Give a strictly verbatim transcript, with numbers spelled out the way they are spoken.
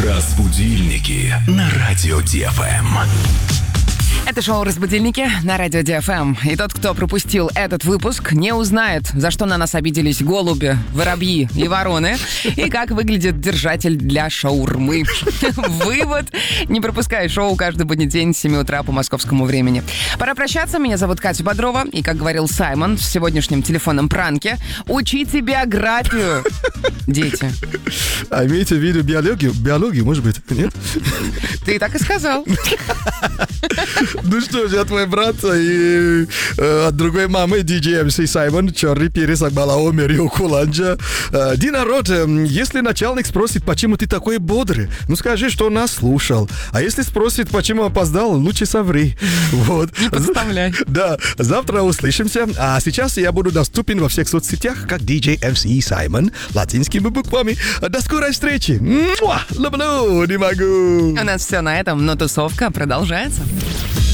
Разбудильники на радио Ди Эф Эм. Это шоу «Разбудильники» на радио Ди Эф Эм. И тот, кто пропустил этот выпуск, не узнает, за что на нас обиделись голуби, воробьи и вороны, и как выглядит держатель для шаурмы. Вывод: не пропускай шоу каждый будний день с семи утра по московскому времени. Пора прощаться. Меня зовут Катя Бодрова. И, как говорил Саймон в сегодняшнем телефонном пранке, учите биографию, дети. А имеете в виду биологию? Биологию, может быть, нет? Ты так и сказал. Ну что ж, я твой брат и э, от другой мамы диджей эм си Саймон, черный перец Акбалао, Мерио Куланджа. Э, Ди, народ, э, если начальник спросит, почему ты такой бодрый, ну скажи, что он нас слушал. А если спросит, почему опоздал, лучше соври. Вот. Не подставляй. Да, завтра услышимся. А сейчас я буду доступен во всех соцсетях, как диджей эм си Саймон, латинскими буквами. До скорой встречи. Муа! Люблю, не могу. У нас все на этом, но тусовка продолжается.